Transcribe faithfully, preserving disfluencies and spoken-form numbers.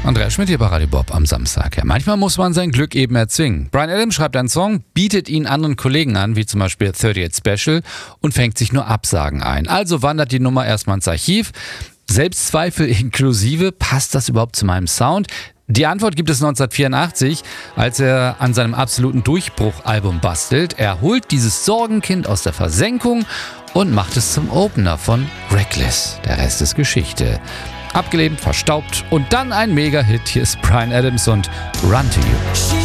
Andreas Schmidt hier bei Radio Bob am Samstag. Ja, manchmal muss man sein Glück eben erzwingen. Bryan Adams schreibt einen Song, bietet ihn anderen Kollegen an, wie zum Beispiel thirty-eight Special, und fängt sich nur Absagen ein. Also wandert die Nummer erstmal ins Archiv. Selbstzweifel inklusive, passt das überhaupt zu meinem Sound? Die Antwort gibt es neunzehnhundertvierundachtzig, als er an seinem absoluten Durchbruchalbum bastelt. Er holt dieses Sorgenkind aus der Versenkung und macht es zum Opener von Reckless. Der Rest ist Geschichte. Abgelebt, verstaubt und dann ein Mega-Hit. Hier ist Bryan Adams und Run to You.